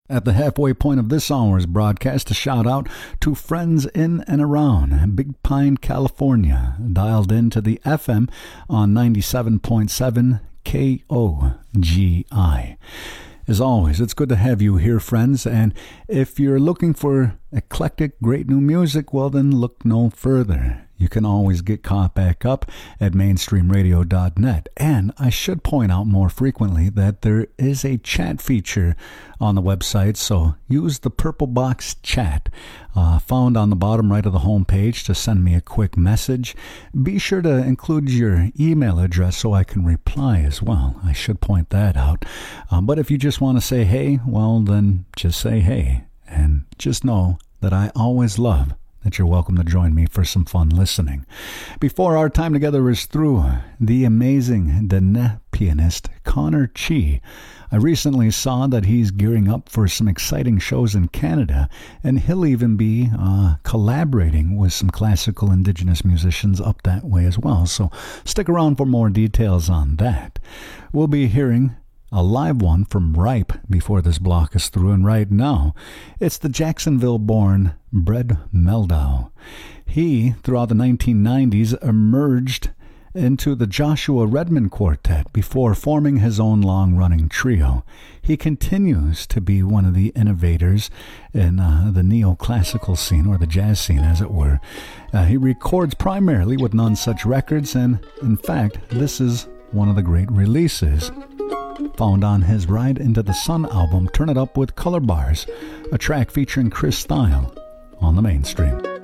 At the halfway point of this hour's broadcast, a shout out to friends in and around Big Pine, California, dialed into the FM on 97.7 KOGI. As always, it's good to have you here, friends, and if you're looking for eclectic, great new music, well then look no further. You can always get caught back up at mainstreamradio.net. And I should point out more frequently that there is a chat feature on the website, so use the purple box chat found on the bottom right of the homepage to send me a quick message. Be sure to include your email address so I can reply as well. I should point that out. But if you just want to say hey, well then just say hey. And just know that I always love that you're welcome to join me for some fun listening. Before our time together is through, the amazing Dene pianist Connor Chi. I recently saw that he's gearing up for some exciting shows in Canada, and he'll even be collaborating with some classical indigenous musicians up that way as well. So stick around for more details on that. We'll be hearing a live one from Ripe before this block is through, and right now it's the Jacksonville-born Brett Mehldau. He, throughout the 1990s, emerged into the Joshua Redman Quartet before forming his own long-running trio. He continues to be one of the innovators in the neoclassical scene, or the jazz scene as it were. He records primarily with None Such Records, and in fact this is one of the great releases found on his Ride Into the Sun album, Turn It Up with Color Bars, a track featuring Chris Style on the Mainstream.